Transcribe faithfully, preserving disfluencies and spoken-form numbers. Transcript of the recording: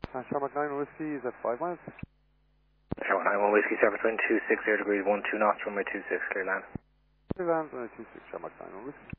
Uh, Shamrock nine one Whiskey is at five miles. Shamrock nine one Whiskey, Surface wind two six zero degrees, one two knots, runway two six, clear land. Clear land, runway two six, Shamrock nine one Whiskey.